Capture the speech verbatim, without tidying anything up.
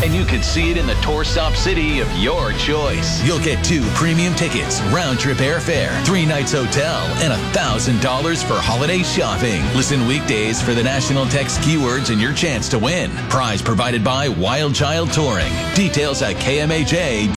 and you could see it in the tour stop city of your choice. You'll get two premium tickets, round-trip airfare, three nights hotel, and one thousand dollars for holiday shopping. Listen weekdays for the national text keywords and your chance to win. Prize provided by Wild Child Touring. Details at K M H A